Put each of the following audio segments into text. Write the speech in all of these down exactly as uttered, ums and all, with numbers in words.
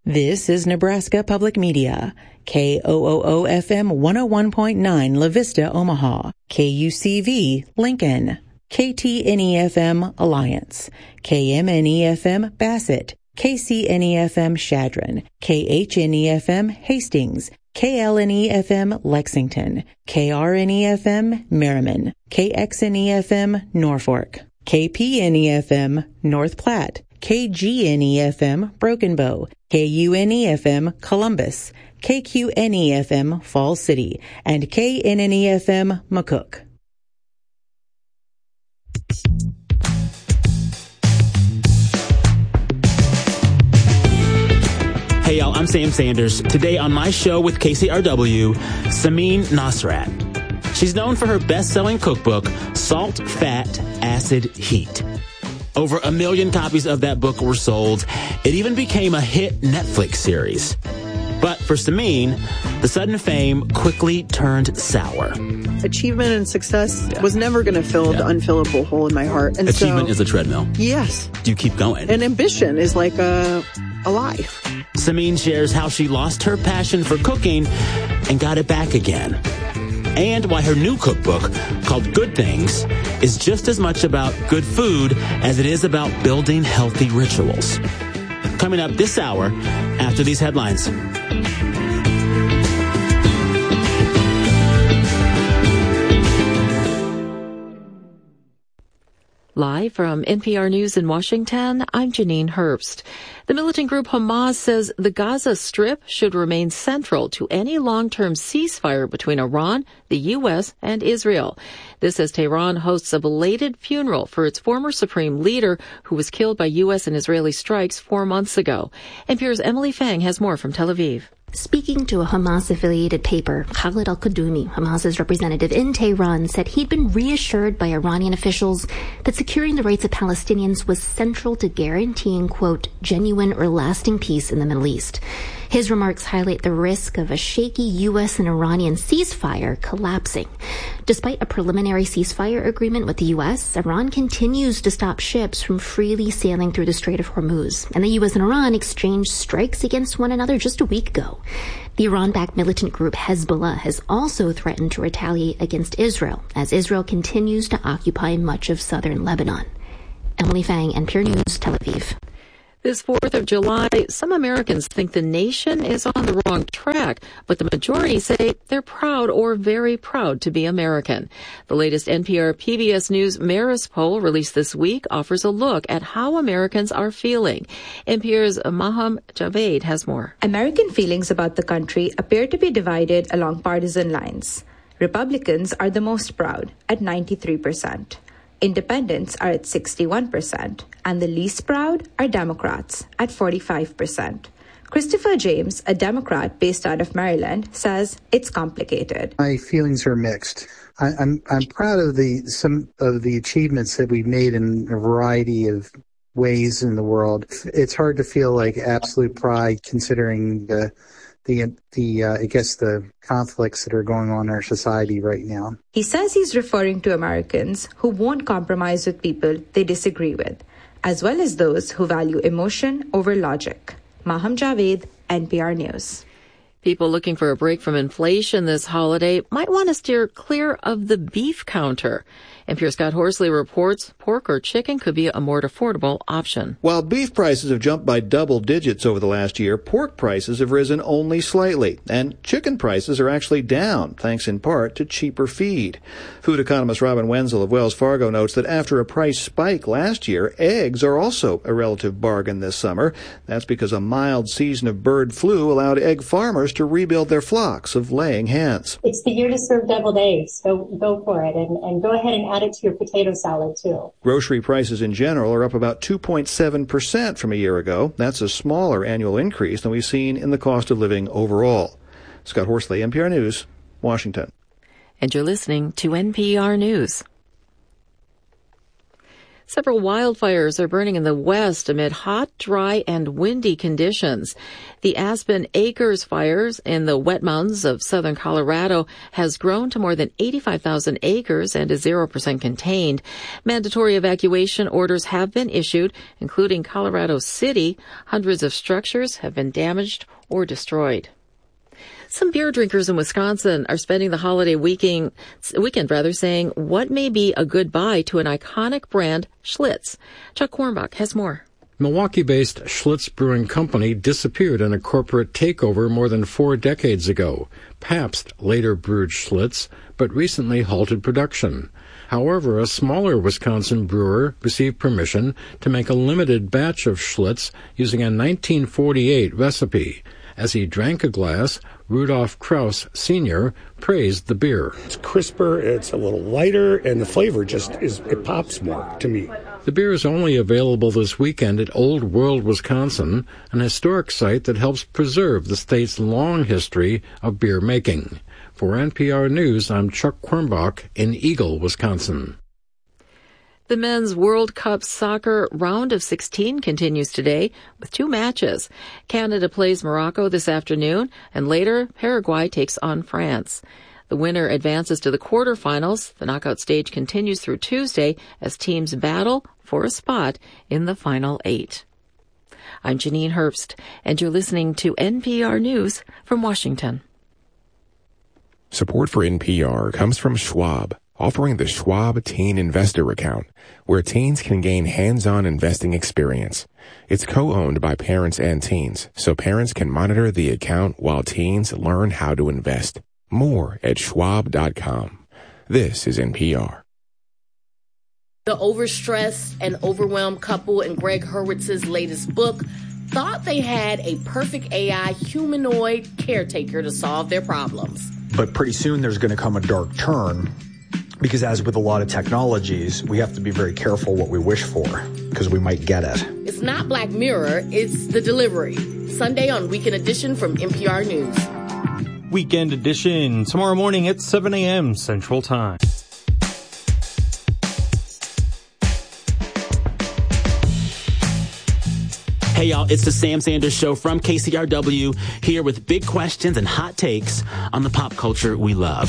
This is Nebraska Public Media, K O O O F M one oh one point nine La Vista, Omaha, K U C V, Lincoln, K T N E F M, Alliance, K M N E F M, Bassett, K C N E F M, Chadron, K H N E F M, Hastings, K L N E F M, Lexington, K R N E F M, Merriman, K X N E F M, Norfolk, K P N E F M, North Platte, K G N E F M, Broken Bow, K U N E F M, Columbus, K Q N E F M, Falls City, and K N N E F M, McCook. Hey y'all, I'm Sam Sanders. Today on my show with K C R W, Samin Nosrat. She's known for her best-selling cookbook, Salt, Fat, Acid, Heat. Over a million copies of that book were sold. It even became a hit Netflix series. But for Samin, the sudden fame quickly turned sour. Achievement and success was never going to fill yeah. the unfillable hole in my heart. And Achievement so, is a treadmill. Yes. You keep going. And ambition is like a, a life. Samin shares how she lost her passion for cooking and got it back again. And why her new cookbook, called Good Things, is just as much about good food as it is about building healthy rituals. Coming up this hour, after these headlines. Live from N P R News in Washington, I'm Janine Herbst. The militant group Hamas says the Gaza Strip should remain central to any long-term ceasefire between Iran, the U S, and Israel. This as Tehran hosts a belated funeral for its former supreme leader who was killed by U S and Israeli strikes four months ago. N P R's Emily Fang has more from Tel Aviv. Speaking to a Hamas-affiliated paper, Khalid al-Qadumi, Hamas's representative in Tehran, said he'd been reassured by Iranian officials that securing the rights of Palestinians was central to guaranteeing, quote, genuine or lasting peace in the Middle East. His remarks highlight the risk of a shaky U S and Iranian ceasefire collapsing. Despite a preliminary ceasefire agreement with the U S, Iran continues to stop ships from freely sailing through the Strait of Hormuz, and the U S and Iran exchanged strikes against one another just a week ago. The Iran-backed militant group Hezbollah has also threatened to retaliate against Israel as Israel continues to occupy much of southern Lebanon. Emily Fang, N P R News, Tel Aviv. This fourth of July, some Americans think the nation is on the wrong track, but the majority say they're proud or very proud to be American. The latest N P R P B S News Marist poll released this week offers a look at how Americans are feeling. N P R's Maham Javed has more. American feelings about the country appear to be divided along partisan lines. Republicans are the most proud at ninety-three percent. Independents are at sixty-one percent, and the least proud are Democrats at forty-five percent. Christopher James, a Democrat based out of Maryland, says it's complicated. My feelings are mixed. I, I'm I'm proud of the some of the achievements that we've made in a variety of ways in the world. It's hard to feel like absolute pride considering the the the uh, I guess the conflicts that are going on in our society right now. He says he's referring to Americans who won't compromise with people they disagree with, as well as those who value emotion over logic. Maham Javed, N P R News. People looking for a break from inflation this holiday might want to steer clear of the beef counter. N P R's Scott Horsley reports pork or chicken could be a more affordable option. While beef prices have jumped by double digits over the last year, pork prices have risen only slightly, and chicken prices are actually down, thanks in part to cheaper feed. Food economist Robin Wenzel of Wells Fargo notes that after a price spike last year, eggs are also a relative bargain this summer. That's because a mild season of bird flu allowed egg farmers to rebuild their flocks of laying hens. It's the year to serve deviled eggs. Go, go for it, and, and go ahead and add it to your potato salad, too. Grocery prices in general are up about two point seven percent from a year ago. That's a smaller annual increase than we've seen in the cost of living overall. Scott Horsley, N P R News, Washington. And you're listening to N P R News. Several wildfires are burning in the west amid hot, dry, and windy conditions. The Aspen Acres fires in the wet mountains of southern Colorado has grown to more than eighty-five thousand acres and is zero percent contained. Mandatory evacuation orders have been issued, including Colorado City. Hundreds of structures have been damaged or destroyed. Some beer drinkers in Wisconsin are spending the holiday weekend, weekend rather, saying what may be a goodbye to an iconic brand, Schlitz. Chuck Kornbach has more. Milwaukee-based Schlitz Brewing Company disappeared in a corporate takeover more than four decades ago. Pabst later brewed Schlitz, but recently halted production. However, a smaller Wisconsin brewer received permission to make a limited batch of Schlitz using a nineteen forty-eight recipe. As he drank a glass, Rudolf Kraus Senior praised the beer. It's crisper, it's a little lighter, and the flavor just is, it pops more to me. The beer is only available this weekend at Old World, Wisconsin, an historic site that helps preserve the state's long history of beer making. For N P R News, I'm Chuck Kornbach in Eagle, Wisconsin. The men's World Cup soccer round of sixteen continues today with two matches. Canada plays Morocco this afternoon, and later Paraguay takes on France. The winner advances to the quarterfinals. The knockout stage continues through Tuesday as teams battle for a spot in the final eight. I'm Janine Herbst, and you're listening to N P R News from Washington. Support for N P R comes from Schwab, offering the Schwab Teen Investor Account, where teens can gain hands-on investing experience. It's co-owned by parents and teens, so parents can monitor the account while teens learn how to invest. More at schwab dot com. This is N P R. The overstressed and overwhelmed couple in Greg Hurwitz's latest book thought they had a perfect A I humanoid caretaker to solve their problems. But pretty soon there's going to come a dark turn, because as with a lot of technologies, we have to be very careful what we wish for, because we might get it. It's not Black Mirror, it's The Delivery. Sunday on Weekend Edition from N P R News. Weekend Edition, tomorrow morning at seven a.m. Central Time. Hey, y'all, it's the Sam Sanders Show from K C R W, here with big questions and hot takes on the pop culture we love.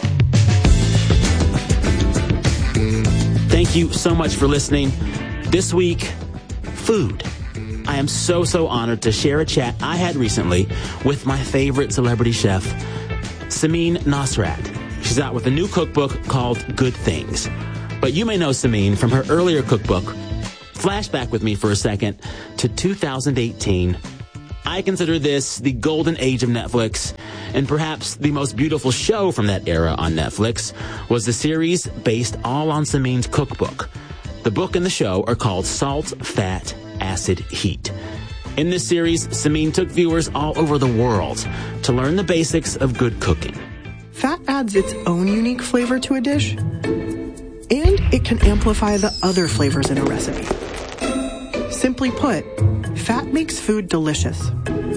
Thank you so much for listening. This week, food. I am so, so honored to share a chat I had recently with my favorite celebrity chef, Samin Nosrat. She's out with a new cookbook called Good Things. But you may know Samin from her earlier cookbook. Flashback with me for a second to two thousand eighteen. I consider this the golden age of Netflix, and perhaps the most beautiful show from that era on Netflix was the series based all on Samin's cookbook. The book and the show are called Salt, Fat, Acid, Heat. In this series, Samin took viewers all over the world to learn the basics of good cooking. Fat adds its own unique flavor to a dish, and it can amplify the other flavors in a recipe. Simply put, fat makes food delicious.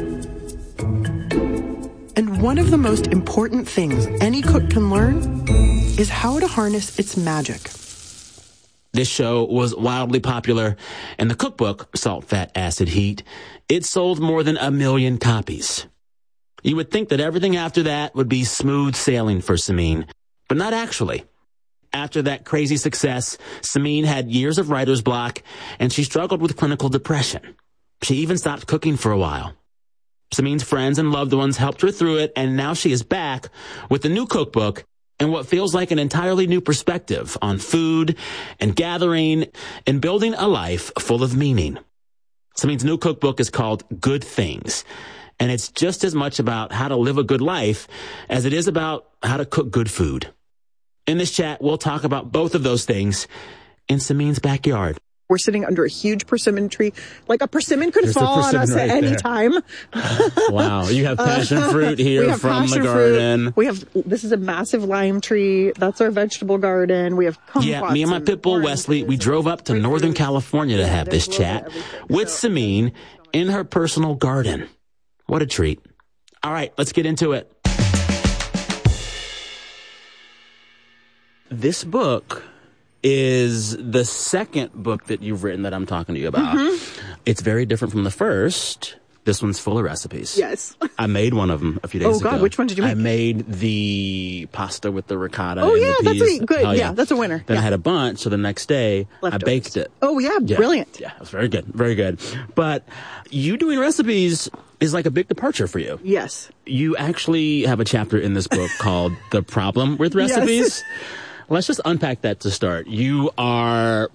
And one of the most important things any cook can learn is how to harness its magic. This show was wildly popular, and the cookbook, Salt, Fat, Acid, Heat, it sold more than a million copies. You would think that everything after that would be smooth sailing for Samin, but not actually. After that crazy success, Samin had years of writer's block, and she struggled with clinical depression. She even stopped cooking for a while. Samin's friends and loved ones helped her through it, and now she is back with a new cookbook and what feels like an entirely new perspective on food and gathering and building a life full of meaning. Samin's new cookbook is called Good Things, and it's just as much about how to live a good life as it is about how to cook good food. In this chat, we'll talk about both of those things in Samin's backyard. We're sitting under a huge persimmon tree. Like a persimmon could There's fall on us right at any there. time. Wow. You have passion uh, fruit here from the garden. Fruit. We have, this is a massive lime tree. That's our vegetable garden. We have kumquats. Yeah, me and my pit bull, Wesley, we drove up to Northern California to have this chat with Samin in her personal garden. What a treat. All right, let's get into it. This book is the second book that you've written that I'm talking to you about. Mm-hmm. It's very different from the first. This one's full of recipes. Yes. I made one of them a few days oh, ago. Oh, God, which one did you make? I made the pasta with the ricotta oh, and yeah, the peas. That's a, good. Oh, yeah. yeah, that's a winner. Then yeah. I had a bunch, so the next day Leftovers. I baked it. Oh, yeah, yeah, brilliant. Yeah, it was very good, very good. But you doing recipes is like a big departure for you. Yes. You actually have a chapter in this book called The Problem with Recipes. Yes. Let's just unpack that to start. You are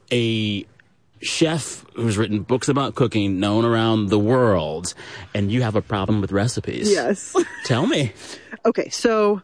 a chef who's written books about cooking, known around the world, and you have a problem with recipes. Yes. Tell me. Okay, so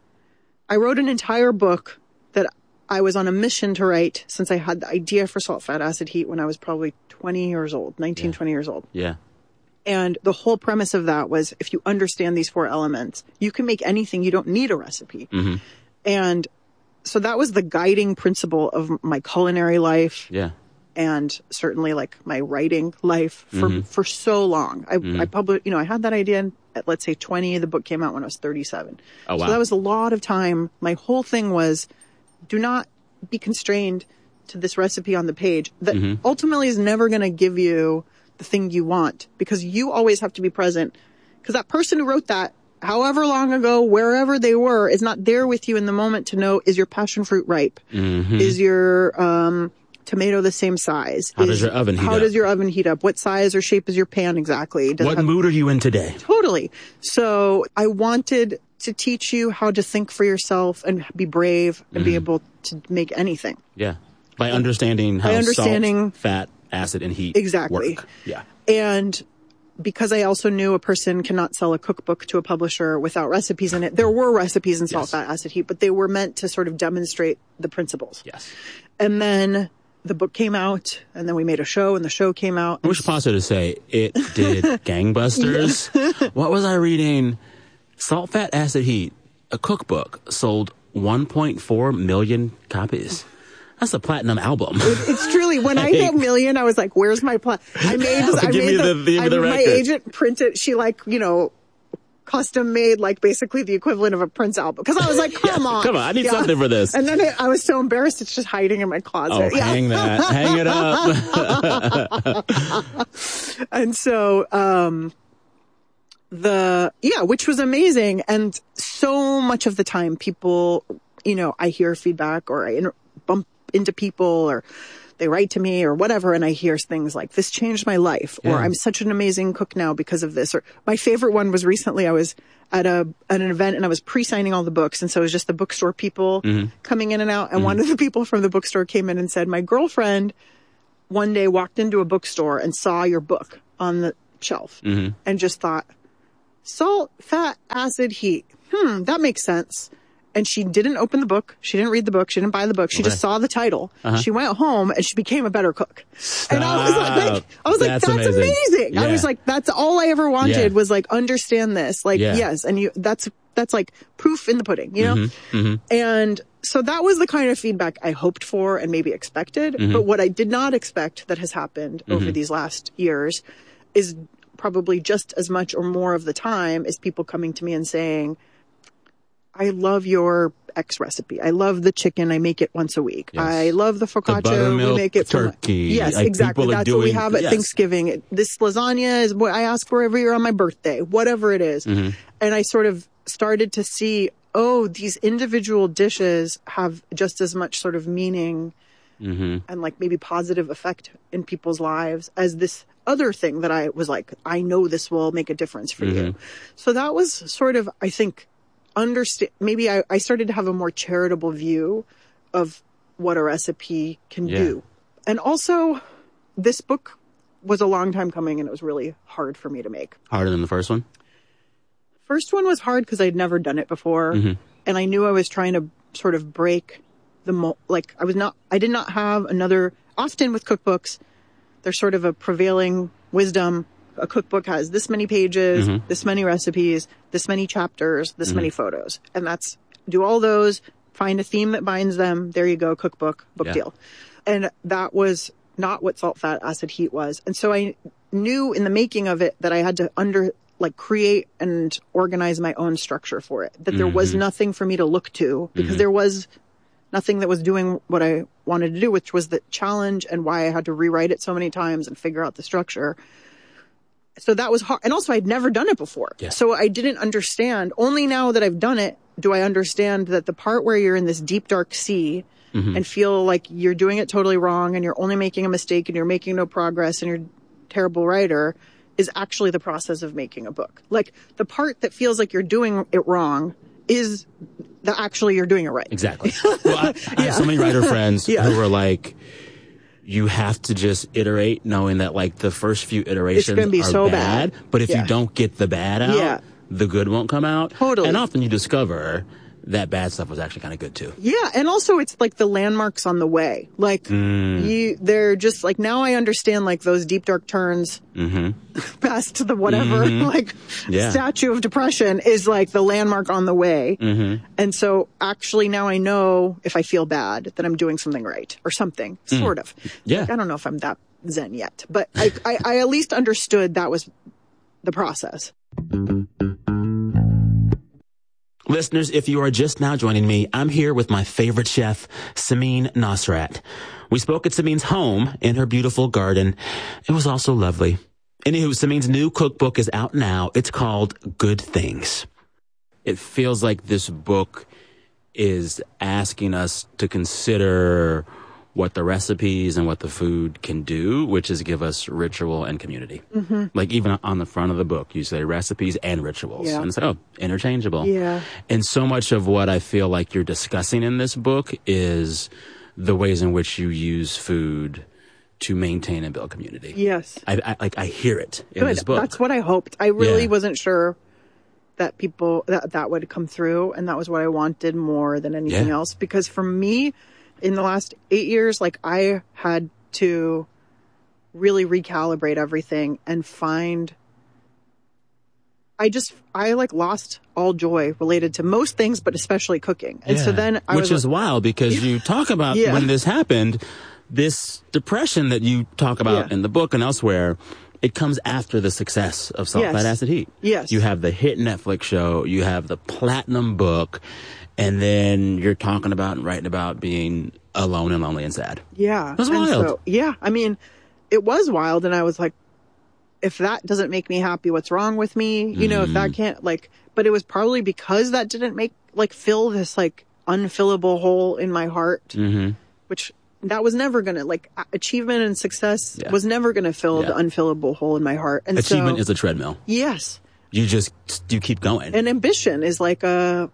I wrote an entire book that I was on a mission to write since I had the idea for Salt, Fat, Acid, Heat when I was probably twenty years old, nineteen, yeah. twenty years old. Yeah. And the whole premise of that was if you understand these four elements, you can make anything. You don't need a recipe. Mm-hmm. And so that was the guiding principle of my culinary life. Yeah. And certainly like my writing life for, mm-hmm. for so long. I, mm-hmm. I published, you know, I had that idea at, let's say twenty. The book came out when I was thirty-seven. Oh, wow. So that was a lot of time. My whole thing was do not be constrained to this recipe on the page that mm-hmm. ultimately is never going to give you the thing you want, because you always have to be present, because that person who wrote that, however long ago, wherever they were, is not there with you in the moment to know, is your passion fruit ripe? Mm-hmm. Is your, um, tomato the same size? How is, does your oven heat how up? How does your oven heat up? What size or shape is your pan exactly? Does what have... mood are you in today? Totally. So I wanted to teach you how to think for yourself and be brave and mm-hmm. be able to make anything. Yeah. By understanding how By understanding, salt, fat, acid, and heat exactly. work. Yeah. And because I also knew a person cannot sell a cookbook to a publisher without recipes in it. There were recipes in Salt, yes. Fat, Acid, Heat, but they were meant to sort of demonstrate the principles. Yes. And then the book came out, and then we made a show, and the show came out. I wish Pasta to say it did gangbusters. Yeah. What was I reading? Salt, Fat, Acid, Heat, a cookbook, sold one point four million copies. That's a platinum album. It, it's truly, when I hit a million, I was like, where's my plat? I made, I Give made me the, the, the, I, the my agent printed, she like, you know, custom made like basically the equivalent of a Prince album. Because I was like, come yeah, on. Come on, I need yeah. something for this. And then it, I was so embarrassed, it's just hiding in my closet. Oh, yeah. hang that. Hang it up. And so, um, the, yeah, which was amazing. And so much of the time people, you know, I hear feedback or I inter- bump into people or they write to me or whatever, and I hear things like, this changed my life, yeah. or I'm such an amazing cook now because of this. Or my favorite one was recently I was at a at an event and I was pre-signing all the books, and so it was just the bookstore people mm-hmm. coming in and out, and mm-hmm. one of the people from the bookstore came in and said, my girlfriend one day walked into a bookstore and saw your book on the shelf mm-hmm. and just thought, Salt, Fat, Acid, Heat. Hmm, that makes sense. And she didn't open the book. She didn't read the book. She didn't buy the book. She okay. just saw the title. Uh-huh. She went home and she became a better cook. Stop. And I was like, I was that's like, that's amazing. amazing. Yeah. I was like, that's all I ever wanted yeah. was like, understand this. Like, yeah. yes. And you, that's, that's like proof in the pudding, you know? Mm-hmm. Mm-hmm. And so that was the kind of feedback I hoped for and maybe expected. Mm-hmm. But what I did not expect that has happened mm-hmm. over these last years is probably just as much or more of the time is people coming to me and saying, I love your X recipe. I love the chicken. I make it once a week. Yes. I love the focaccia. The we make it turkey. For, yes, like exactly. That's doing, what we have at yes. Thanksgiving. It, this lasagna is what I ask for every year on my birthday, whatever it is. Mm-hmm. And I sort of started to see, oh, these individual dishes have just as much sort of meaning mm-hmm. and like maybe positive effect in people's lives as this other thing that I was like, I know this will make a difference for mm-hmm. you. So that was sort of, I think, understand, maybe I, I started to have a more charitable view of what a recipe can yeah. do. And also, this book was a long time coming and it was really hard for me to make. Harder than the first one? First one was hard because I'd never done it before. Mm-hmm. And I knew I was trying to sort of break the mold. Like, I was not, I did not have another, often with cookbooks, there's sort of a prevailing wisdom. A cookbook has this many pages, mm-hmm. this many recipes, this many chapters, this mm-hmm. many photos. And that's, do all those, find a theme that binds them. There you go, cookbook, book yeah. deal. And that was not what Salt, Fat, Acid, Heat was. And so I knew in the making of it that I had to under, like create and organize my own structure for it. That there mm-hmm. was nothing for me to look to because mm-hmm. there was nothing that was doing what I wanted to do, which was the challenge and why I had to rewrite it so many times and figure out the structure. So that was hard. And also I'd never done it before. Yeah. So I didn't understand. Only now that I've done it do I understand that the part where you're in this deep, dark sea mm-hmm. and feel like you're doing it totally wrong and you're only making a mistake and you're making no progress and you're a terrible writer is actually the process of making a book. Like the part that feels like you're doing it wrong is that actually you're doing it right. Exactly. Well, I, I yeah. have so many writer friends yeah. who are like, you have to just iterate knowing that like the first few iterations it's gonna be are so bad, bad, but if yeah. you don't get the bad out, yeah. the good won't come out. Totally. And often you discover that bad stuff was actually kind of good too. Yeah. And also it's like the landmarks on the way. Like mm. you, they're just like, now I understand like those deep dark turns mm-hmm. past the whatever, mm-hmm. like yeah. statue of depression is like the landmark on the way. Mm-hmm. And so actually now I know if I feel bad that I'm doing something right or something mm. sort of. Yeah. Like, I don't know if I'm that zen yet, but I, I, I at least understood that was the process. Listeners, if you are just now joining me, I'm here with my favorite chef, Samin Nosrat. We spoke at Samin's home in her beautiful garden. It was also lovely. Anywho, Samin's new cookbook is out now. It's called Good Things. It feels like this book is asking us to consider what the recipes and what the food can do, which is give us ritual and community. Mm-hmm. Like even on the front of the book, you say recipes and rituals. Yeah. And it's like, oh, interchangeable. Yeah. And so much of what I feel like you're discussing in this book is the ways in which you use food to maintain and build community. Yes. I, I like I hear it in Good. this book. That's what I hoped. I really yeah. wasn't sure that people, that, that would come through. And that was what I wanted more than anything yeah. else. Because for me, in the last eight years, like I had to really recalibrate everything and find, I just, I like lost all joy related to most things, but especially cooking. And yeah. so then I Which was is like, wild because you talk about yeah. when this happened, this depression that you talk about Yeah. in the book and elsewhere, it comes after the success of Salt, Yes. Fat, Acid, Heat. Yes. You have the hit Netflix show, you have the platinum book, and then you're talking about and writing about being alone and lonely and sad. Yeah. It was And wild. so, yeah. I mean, it was wild. And I was like, if that doesn't make me happy, what's wrong with me? You know, if that can't like, but it was probably because that didn't make, like, fill this, like, unfillable hole in my heart, mm-hmm. which that was never going to, like, achievement and success Yeah. was never going to fill Yeah. the unfillable hole in my heart. And Achievement so, is a treadmill. Yes. You just, you keep going. And ambition is like a,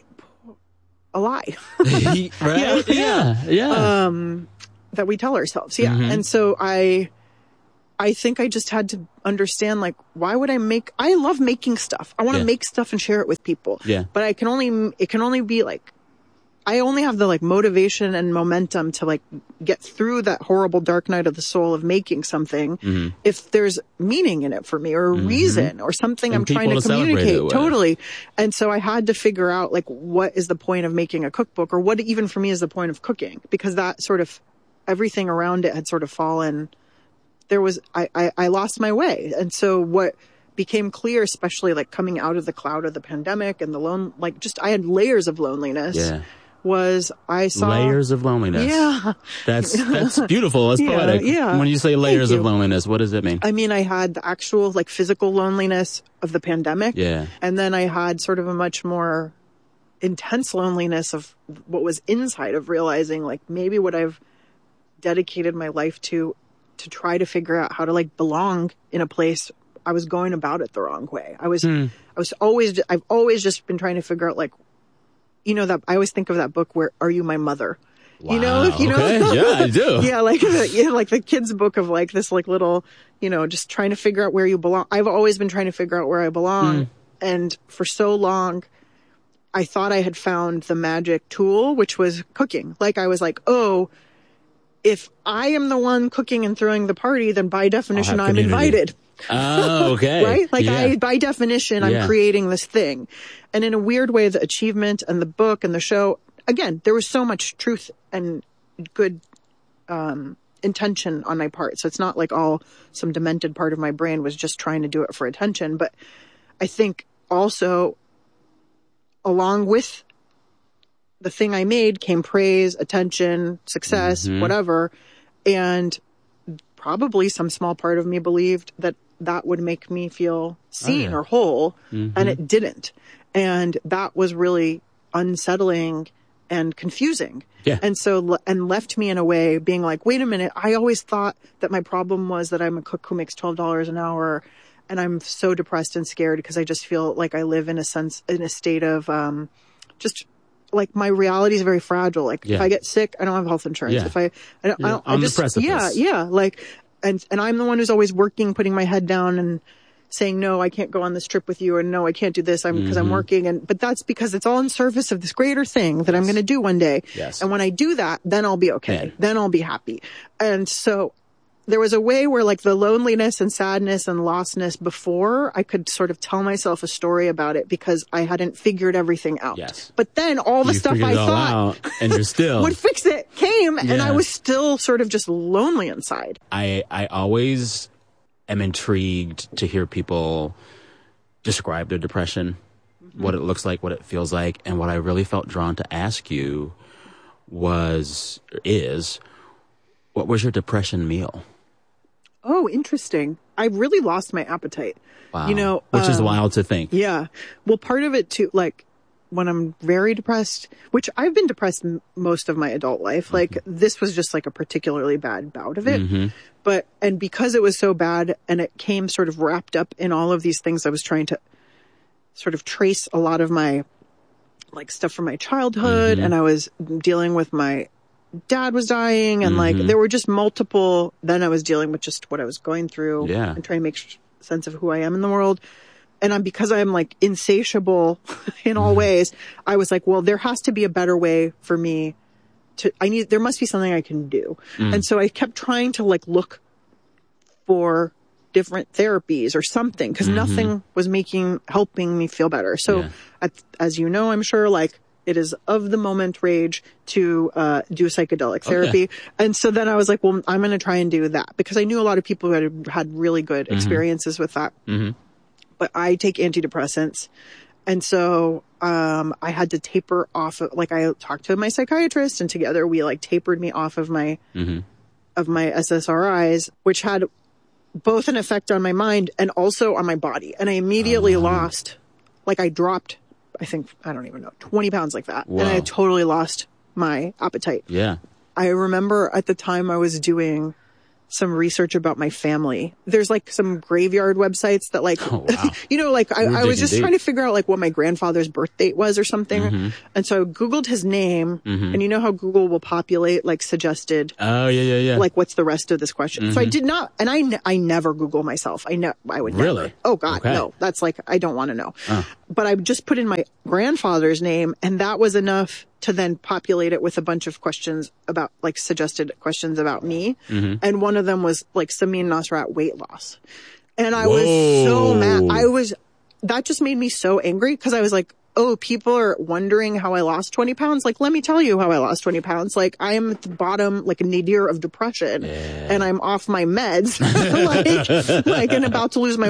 a lie. right? Yeah. Yeah. Yeah. Um, that we tell ourselves. Yeah. Mm-hmm. And so I, I think I just had to understand, like, why would I make, I love making stuff. I want to Yeah. make stuff and share it with people. Yeah. But I can only, it can only be like, I only have the like motivation and momentum to like get through that horrible dark night of the soul of making something mm-hmm. if there's meaning in it for me or a Mm-hmm. reason or something And I'm trying people to to celebrate communicate. it with. Totally. And so I had to figure out like what is the point of making a cookbook or what even for me is the point of cooking, because that sort of everything around it had sort of fallen. There was, I, I, I lost my way. And so what became clear, especially like coming out of the cloud of the pandemic and the lone, like just, I had layers of loneliness. Yeah. Was I saw layers of loneliness. Yeah. That's, that's beautiful. That's Yeah, poetic. yeah. When you say layers Thank of you. loneliness, what does it mean? I mean, I had the actual like physical loneliness of the pandemic. Yeah. And then I had sort of a much more intense loneliness of what was inside of realizing like maybe what I've dedicated my life to, to try to figure out how to like belong in a place. I was going about it the wrong way. I was, Hmm. I was always, I've always just been trying to figure out like, you know, that I always think of that book where Are You My Mother? Wow. You know, you okay. know, Yeah, I do. yeah, like the, yeah, like the kids' book of like this, like little, you know, just trying to figure out where you belong. I've always been trying to figure out where I belong, Mm. and for so long, I thought I had found the magic tool, which was cooking. Like I was like, oh, if I am the one cooking and throwing the party, then by definition, I'm community. invited. Oh, okay. Right? Like yeah. I, by definition, I'm Yeah. creating this thing. And in a weird way, the achievement and the book and the show, again, there was so much truth and good, um, intention on my part. So it's not like all some demented part of my brain was just trying to do it for attention. But I think also along with the thing I made came praise, attention, success, Mm-hmm. whatever. And probably some small part of me believed that that would make me feel seen Oh, yeah. or whole. Mm-hmm. And it didn't. And that was really unsettling and confusing. Yeah. And so, and left me in a way being like, wait a minute, I always thought that my problem was that I'm a cook who makes twelve dollars an hour and I'm so depressed and scared because I just feel like I live in a sense, in a state of, um, just like my reality is very fragile. Like Yeah. if I get sick, I don't have health insurance. Yeah. If I, I don't, I, You're don't, on I the just, precipice. yeah, yeah. Like, and, and I'm the one who's always working, putting my head down and saying, no, I can't go on this trip with you, or no, I can't do this. I'm because I'm Mhm. working. And, but that's because it's all in service of this greater thing that I'm going to do one day. Yes. And when I do that, then I'll be okay. Yeah. Then I'll be happy. And so there was a way where like the loneliness and sadness and lostness before, I could sort of tell myself a story about it because I hadn't figured everything out. Yes. But then all the You stuff figured I it all thought out, and you're still. would fix it came, and I Yeah. was still sort of just lonely inside. I I always am intrigued to hear people describe their depression, Mm-hmm. what it looks like, what it feels like, and what I really felt drawn to ask you was is what was your depression meal? Oh, interesting. I really lost my appetite. Wow. You know, which is um, wild to think. Yeah. Well, part of it too, like when I'm very depressed, which I've been depressed m- most of my adult life, like Mm-hmm. this was just like a particularly bad bout of it. Mhm. But, and because it was so bad and it came sort of wrapped up in all of these things, I was trying to sort of trace a lot of my like stuff from my childhood, Mhm. and I was dealing with my dad was dying, and like Mhm. there were just multiple, then I was dealing with just what I was going through Yeah. and trying to make sh- sense of who I am in the world. And I'm, because I'm like insatiable in all ways, I was like, well, there has to be a better way for me to, I need, there must be something I can do. Mm. And so I kept trying to like look for different therapies or something, because Mhm. nothing was making, helping me feel better. So Yeah. at, as you know, I'm sure, like it is of the moment rage to uh, do psychedelic Oh, therapy. yeah. And so then I was like, well, I'm going to try and do that, because I knew a lot of people who had had really good Mhm. experiences with that. Mm-hmm. But I take antidepressants. And so, um, I had to taper off of, like I talked to my psychiatrist, and together we like tapered me off of my, Mm-hmm. of my S S R Is, which had both an effect on my mind and also on my body. And I immediately Oh. lost, like I dropped, I think, I don't even know, twenty pounds like that. Wow. And I totally lost my appetite. Yeah. I remember at the time I was doing some research about my family. There's like some graveyard websites that like, Oh, wow. you know, like I, You're I was digging just deep. trying to figure out like what my grandfather's birth date was or something. Mhm. And so I Googled his name, Mhm. and you know how Google will populate like suggested, Oh, yeah, yeah, yeah. like what's the rest of this question? So I Mhm. did not, and I, ne- I never Google myself. I know, I would Really? never. Oh God, Okay. no, that's like, I don't want to know. Oh. But I just put in my grandfather's name, and that was enough to then populate it with a bunch of questions about, like suggested questions about me. Mhm. And one of them was like Samin Nosrat weight loss. And I was so Whoa. mad. I was, that just made me so angry, because I was like, oh, people are wondering how I lost twenty pounds. Like, let me tell you how I lost twenty pounds. Like, I am at the bottom, like a nadir of depression, and I'm off my meds, like, like, and about to lose my